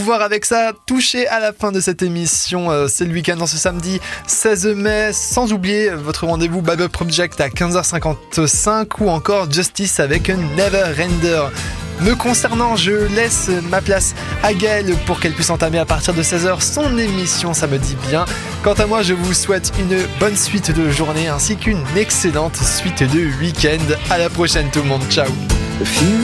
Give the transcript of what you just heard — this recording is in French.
Voir avec ça, toucher à la fin de cette émission, c'est le week-end dans ce samedi 16 mai, sans oublier votre rendez-vous Bubble Project à 15h55 ou encore Justice avec un Never Render. Me concernant, je laisse ma place à Gaëlle pour qu'elle puisse entamer à partir de 16h son émission, ça me dit bien. Quant à moi, je vous souhaite une bonne suite de journée ainsi qu'une excellente suite de week-end. À la prochaine tout le monde, ciao.